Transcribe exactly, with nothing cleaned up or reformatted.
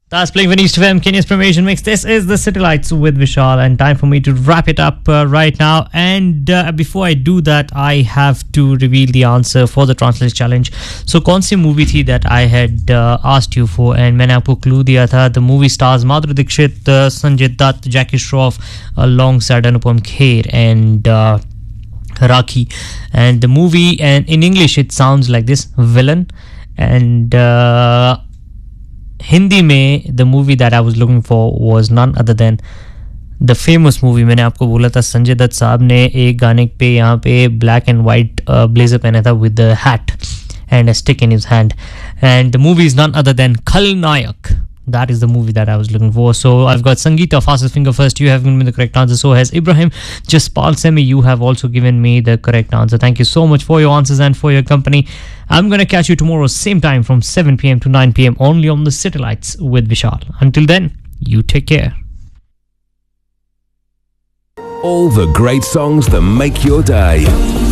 That's playing Vinny F M, Kenya's Premiation Mix. This is the City Lights with Vishal, and time for me to wrap it up uh, right now. And uh, before I do that, I have to reveal the answer for the Translate Challenge. So, कौन सी movie थी that I had uh, asked you for? And मैंने आपको clue दिया था. The movie stars Madhuri Dixit, uh, Sanjay Dutt, Jackie Shroff, alongside Anupam Kher and uh, Rakhi. And the movie, and in English, it sounds like this: Villain. And uh, Hindi में the movie that I was looking for was none other than the famous movie. मैंने आपको बोला था संजय दत्त साहब ने एक गाने पे यहाँ पे black and white uh, blazer पहना था with the hat and a stick in his hand, and the movie is none other than Khalnayak. That is the movie that I was looking for. So I've got Sangeeta, fastest finger first. You have given me the correct answer. So has Ibrahim. Jaspal Semi, you have also given me the correct answer. Thank you so much for your answers and for your company. I'm going to catch you tomorrow, same time from seven p.m. to nine p.m. only on the City Lights with Vishal. Until then, you take care. All the great songs that make your day.